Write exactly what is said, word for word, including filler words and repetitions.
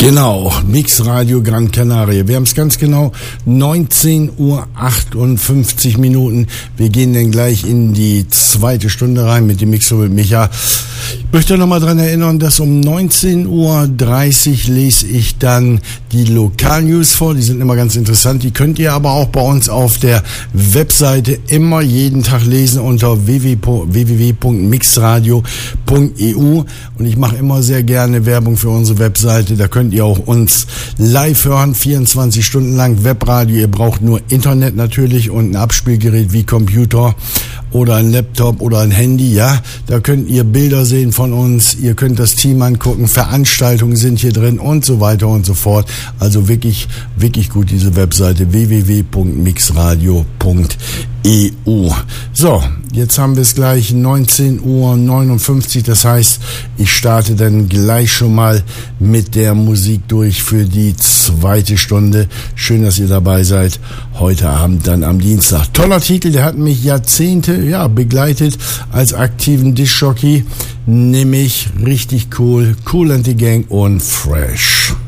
Genau, Mix Radio Gran Canaria. Wir haben es ganz genau neunzehn Uhr achtundfünfzig Minuten. Wir gehen dann gleich in die zweite Stunde rein mit dem Mixer mit Micha. Ich möchte noch mal daran erinnern, dass um neunzehn Uhr dreißig lese ich dann die Lokalnews vor. Die sind immer ganz interessant. Die könnt ihr aber auch bei uns auf der Webseite immer jeden Tag lesen unter w w w punkt mixradio punkt e u. Und ich mache immer sehr gerne Werbung für unsere Webseite. Da könnt ihr auch uns live hören, vierundzwanzig Stunden lang Webradio. Ihr braucht nur Internet natürlich und ein Abspielgerät wie Computer oder ein Laptop oder ein Handy, ja. Da könnt ihr Bilder sehen von uns, ihr könnt das Team angucken, Veranstaltungen sind hier drin und so weiter und so fort. Also wirklich, wirklich gut diese Webseite w w w punkt mixradio punkt e u. So, jetzt haben wir es gleich neunzehn Uhr neunundfünfzig, das heißt, ich starte dann gleich schon mal mit der Musik durch für die zweite Stunde. Schön, dass ihr dabei seid. Heute Abend dann am Dienstag. Toller Titel, der hat mich Jahrzehnte, ja, begleitet als aktiven Diskjockey. Nämlich richtig cool, Kool and the Gang und Fresh.